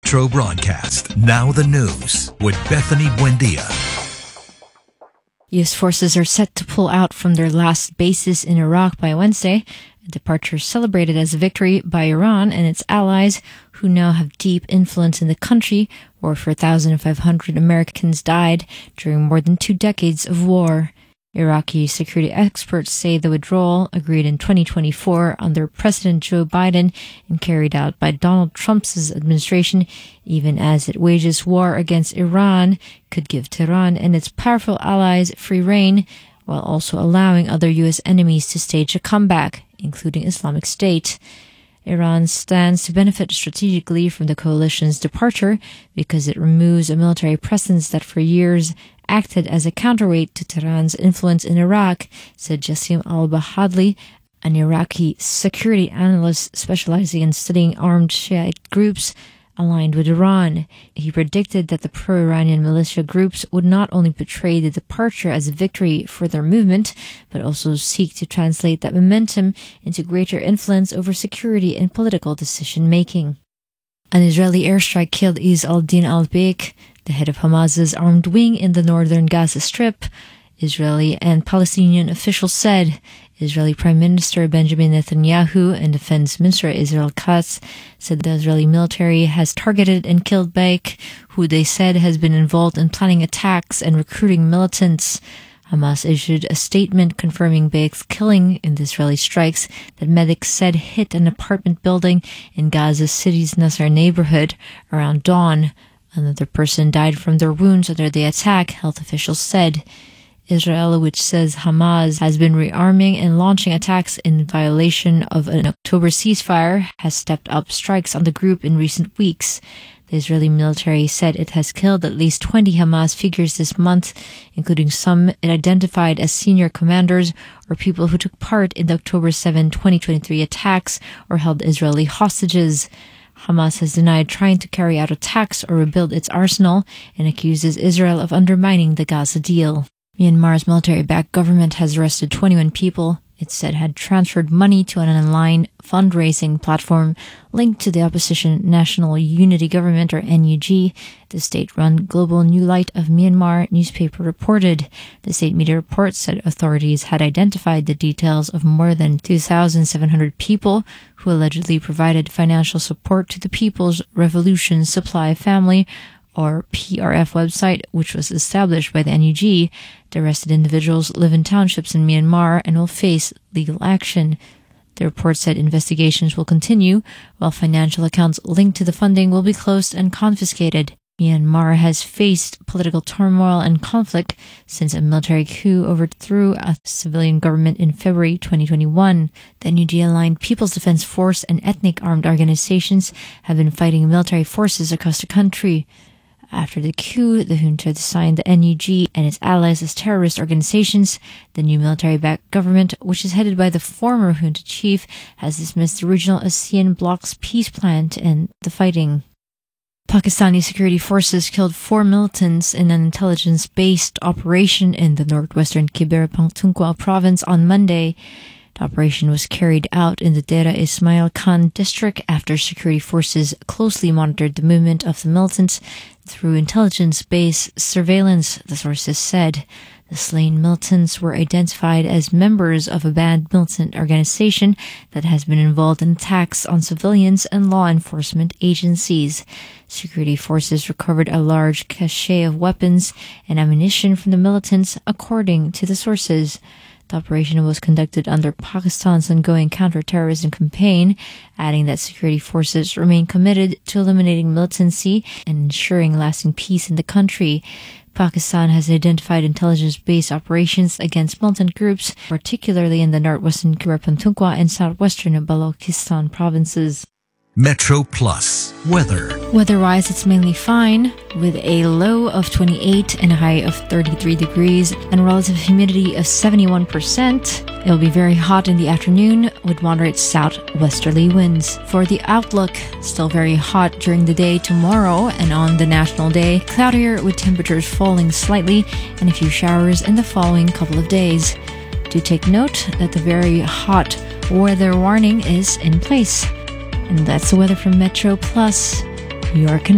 Metro broadcast. Now the news with Bethany Buendia. U.S. forces are set to pull out from their last bases in Iraq by Wednesday, a departure celebrated as a victory by Iran and its allies, who now have deep influence in the country, where 4,500 Americans died during more than 2 decades of war. Iraqi security experts say the withdrawal, agreed in 2024 under President Joe Biden and carried out by Donald Trump's administration, even as it wages war against Iran, could give Tehran and its powerful allies free rein, while also allowing other U.S. enemies to stage a comeback, including Islamic State. Iran stands to benefit strategically from the coalition's departure because it removes a military presence that for years acted as a counterweight to Tehran's influence in Iraq, said Jassim al-Bahadli, an Iraqi security analyst specializing in studying armed Shiite groups aligned with Iran. He predicted that the pro-Iranian militia groups would not only portray the departure as a victory for their movement, but also seek to translate that momentum into greater influence over security and political decision-making. An Israeli airstrike killed Izz al-Din al-Baik, the head of Hamas's armed wing in the northern Gaza Strip, Israeli and Palestinian officials said. Israeli Prime Minister Benjamin Netanyahu and Defense Minister Israel Katz said the Israeli military has targeted and killed Baik, who they said has been involved in planning attacks and recruiting militants. Hamas issued a statement confirming Baik's killing in the Israeli strikes that medics said hit an apartment building in Gaza City's Nasser neighborhood around dawn. Another person died from their wounds under the attack, health officials said. Israel, which says Hamas has been rearming and launching attacks in violation of an October ceasefire, has stepped up strikes on the group in recent weeks. The Israeli military said it has killed at least 20 Hamas figures this month, including some it identified as senior commanders or people who took part in the October 7, 2023 attacks or held Israeli hostages. Hamas has denied trying to carry out attacks or rebuild its arsenal and accuses Israel of undermining the Gaza deal. Myanmar's military-backed government has arrested 21 people it said had transferred money to an online fundraising platform linked to the opposition National Unity Government, or NUG, the state-run Global New Light of Myanmar newspaper reported. The state media report said authorities had identified the details of more than 2,700 people who allegedly provided financial support to the People's Revolution Supply Family, or PRF website, which was established by the NUG. The arrested individuals live in townships in Myanmar and will face legal action. The report said investigations will continue, while financial accounts linked to the funding will be closed and confiscated. Myanmar has faced political turmoil and conflict since a military coup overthrew a civilian government in February 2021. The NUG-aligned People's Defense Force and ethnic armed organizations have been fighting military forces across the country. After the coup, the junta assigned the NUG and its allies as terrorist organizations. The new military-backed government, which is headed by the former junta chief, has dismissed the regional ASEAN bloc's peace plan to end the fighting. Pakistani security forces killed 4 militants in an intelligence-based operation in the northwestern Khyber Pakhtunkhwa province on Monday. The operation was carried out in the Dera Ismail Khan district after security forces closely monitored the movement of the militants through intelligence-based surveillance, the sources said. The slain militants were identified as members of a banned militant organization that has been involved in attacks on civilians and law enforcement agencies. Security forces recovered a large cache of weapons and ammunition from the militants, according to the sources. The operation was conducted under Pakistan's ongoing counter-terrorism campaign, adding that security forces remain committed to eliminating militancy and ensuring lasting peace in the country. Pakistan has identified intelligence-based operations against militant groups, particularly in the northwestern Khyber Pakhtunkhwa and southwestern Balochistan provinces. Metro Plus weather. Weather-wise, it's mainly fine, with a low of 28 and a high of 33 degrees and relative humidity of 71%. It'll be very hot in the afternoon with moderate southwesterly winds. For the outlook, still very hot during the day tomorrow and on the National Day, cloudier with temperatures falling slightly and a few showers in the following couple of days. Do take note that the very hot weather warning is in place. And that's the weather from Metro Plus. You are connected.